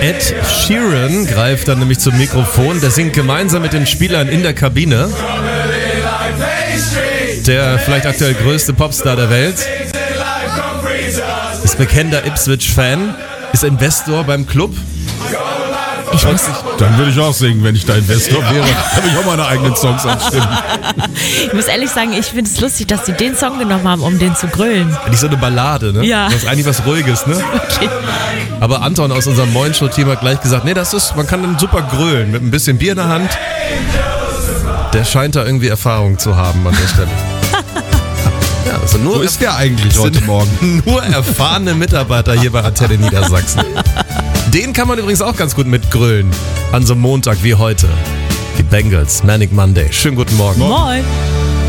Ed Sheeran greift dann nämlich zum Mikrofon. Der singt gemeinsam mit den Spielern in der Kabine. Der vielleicht aktuell größte Popstar der Welt. Ist bekennender Ipswich-Fan. Ist Investor beim Club. Dann würde ich auch singen, wenn ich da Investor wäre. Habe ich auch meine eigenen Songs anstimmen. Ich muss ehrlich sagen, ich finde es lustig, dass sie den Song genommen haben, um den zu grölen. Nicht so eine Ballade, ne? Ja. Das ist eigentlich was Ruhiges, ne? Okay. Aber Anton aus unserem Moin-Show-Team hat gleich gesagt, nee, man kann dann super grölen, mit ein bisschen Bier in der Hand. Der scheint da irgendwie Erfahrung zu haben an der Stelle. Ja, also Wo ist der eigentlich heute Morgen? Nur erfahrene Mitarbeiter hier bei Antenne Niedersachsen. Den kann man übrigens auch ganz gut mitgrölen. An so einem Montag wie heute. Die Bengals, Manic Monday. Schönen guten Morgen. Moin.